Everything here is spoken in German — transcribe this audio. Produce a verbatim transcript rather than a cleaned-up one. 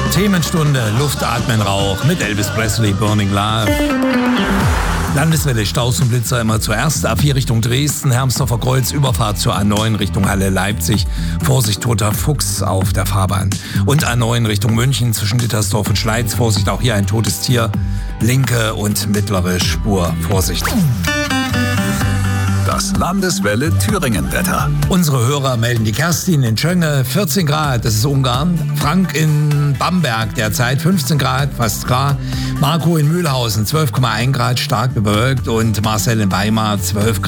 Themenstunde Luft, Atmen, Rauch mit Elvis Presley, Burning Love. Landeswelle, Staus und Blitzer immer zuerst. A vier Richtung Dresden, Hermsdorfer Kreuz, Überfahrt zur A neun Richtung Halle Leipzig. Vorsicht, toter Fuchs auf der Fahrbahn. Und A neun Richtung München zwischen Dittersdorf und Schleiz. Vorsicht, auch hier ein totes Tier. Linke und mittlere Spur. Vorsicht. Das Landeswelle Thüringen-Wetter. Unsere Hörer melden die Kerstin in Tschönge, vierzehn Grad, das ist Ungarn. Frank in Bamberg derzeit fünfzehn Grad, fast klar. Marco in Mühlhausen zwölf Komma eins Grad, stark bewölkt. Und Marcel in Weimar zwölf Grad.